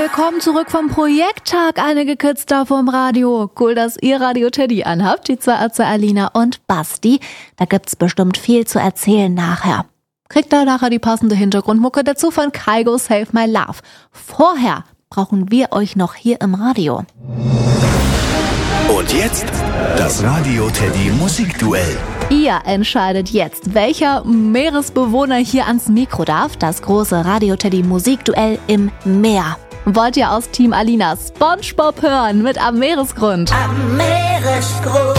Willkommen zurück vom Projekttag, einige Kids da vom Radio. Cool, dass ihr Radio Teddy anhabt, die zwei Ärzte Alina und Basti. Da gibt's bestimmt viel zu erzählen nachher. Kriegt da nachher die passende Hintergrundmucke dazu von Kygo Save My Love. Vorher brauchen wir euch noch hier im Radio. Und jetzt das Radio Teddy Musikduell. Ihr entscheidet jetzt, welcher Meeresbewohner hier ans Mikro darf. Das große Radio Teddy Musikduell im Meer. Wollt ihr aus Team Alina SpongeBob hören mit Am Meeresgrund? Am Meeresgrund,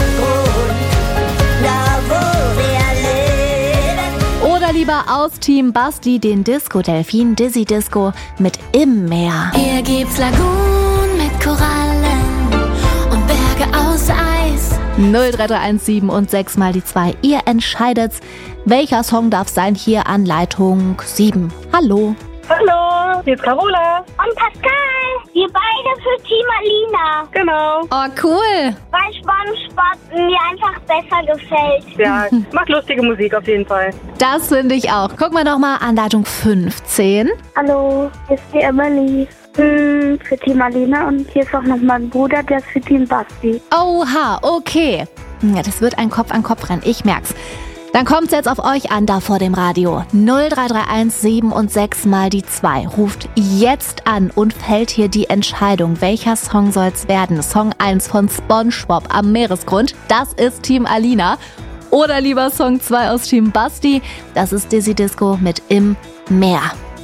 da wo wir leben. Oder lieber aus Team Basti den Disco-Delfin Dizzy Disco mit Im Meer? Hier gibt's Lagunen mit Korallen und Berge aus Eis. 03317 und 6 mal die 2. Ihr entscheidet's. Welcher Song darf sein hier an Leitung 7? Hallo. Hallo, hier ist Carola. Und Pascal. Wir beide für Team Alina. Genau. Oh, cool. Weil SpongeBob mir einfach besser gefällt. Ja, macht lustige Musik auf jeden Fall. Das finde ich auch. Guck mal noch mal an Leitung 15. Hallo, hier ist die Emily. Für Team Alina und hier ist auch noch mein Bruder, der ist für Team Basti. Oha, okay. Ja, das wird ein Kopf-an-Kopf-Rennen, ich merk's. Dann kommt's jetzt auf euch an, da vor dem Radio. 03317 und 6 mal die 2. Ruft jetzt an und fällt hier die Entscheidung. Welcher Song soll's werden? Song 1 von SpongeBob Am Meeresgrund. Das ist Team Alina. Oder lieber Song 2 aus Team Basti. Das ist Dizzy Disco mit Im Meer.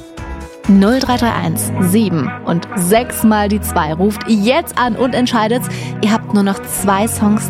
03317 und 6 mal die 2. Ruft jetzt an und entscheidet's. Ihr habt nur noch 2 Songs